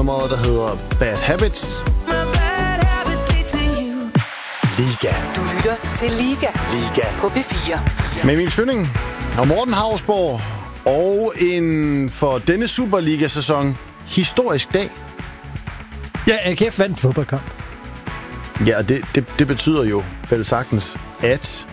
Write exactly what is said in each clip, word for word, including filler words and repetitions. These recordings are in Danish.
nummeret, der hedder Bad Habits. Liga. Du lytter til Liga. Liga. På P fire. Med Emil Schønning og Morten Hausborg. Og en for denne Superliga-sæson historisk dag. Ja, A G F vandt fodboldkamp. Ja, og det, det, det betyder jo vel sagtens, at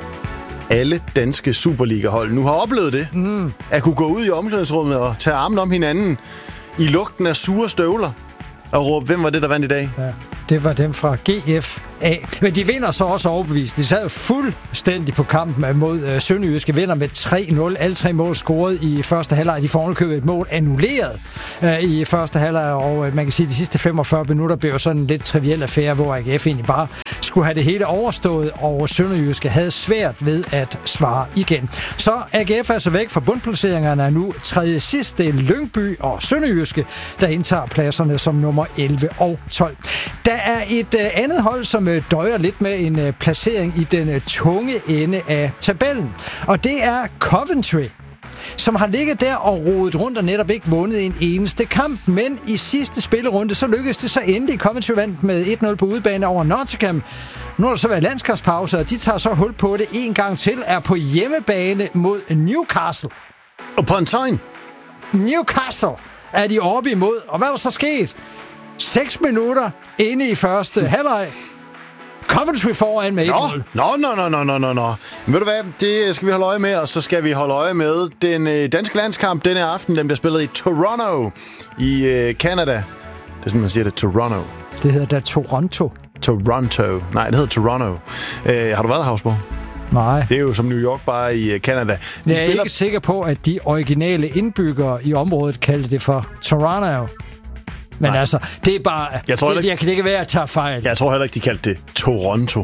alle danske Superliga-hold nu har oplevet det. Mm. At kunne gå ud i omklædningsrummet og tage armen om hinanden i lugten af sure støvler og råbe, hvem var det, der vandt i dag? Ja, det var dem fra G F A. Men de vinder så også overbevist. De sad jo fuldstændig på kampen mod øh, Sønderjyske, vinder med tre nul. Alle tre mål scoret i første halvleg. De får underkøbet et mål annulleret øh, i første halvleg, og øh, man kan sige, at de sidste femogfyrre minutter blev sådan en lidt triviel affære, hvor A G F egentlig bare skulle have det hele overstået, og Sønderjyske havde svært ved at svare igen. Så A G F er altså væk fra bundplaceringerne, er nu tredje sidst. Det er Lyngby og Sønderjyske, der indtager pladserne som nummer elleve og tolv. Der er et øh, andet hold, som øh, døjer lidt med en øh, placering i den øh, tunge ende af tabellen, og det er Coventry, som har ligget der og rodet rundt og netop ikke vundet en eneste kamp. Men i sidste spillerunde, så lykkedes det så endelig. Coventry vandt med et nul på udebane over Nottingham. Nu har der så været landskampspause, og de tager så hul på det en gang til, er på hjemmebane mod Newcastle. Og på en tegn. Newcastle er de oppe imod. Og hvad er der så sket? Seks minutter inde i første halvleg. Coventry foran med et nul. Nå, nå, nå, nå, nå, nå. Men ved du hvad, det skal vi holde øje med, og så skal vi holde øje med den øh, danske landskamp denne aften. Den bliver spillet i Toronto i øh, Canada. Det er sådan, man siger det, Toronto. Det hedder da Toronto. Toronto. Nej, det hedder Toronto. Øh, har du været der, Hausborg? Nej. Det er jo som New York, bare i øh, Canada. De Jeg er spiller... ikke sikker på, at de originale indbyggere i området kaldte det for Toronto. Men Nej. altså, det er bare... Jeg, tror det, ikke, jeg kan ikke være at tage fejl. Jeg tror heller ikke, de kaldte det Toronto.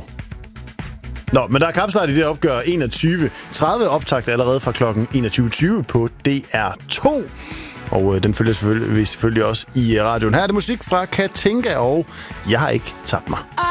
Nå, men der er kampstart i det opgør enogtyve tredive, optakt allerede fra klokken enogtyve tyve på D R to. Og øh, den følger selvfølgelig, vi selvfølgelig også i radioen. Her er det musik fra Katinka, og Jeg har ikke tabt mig.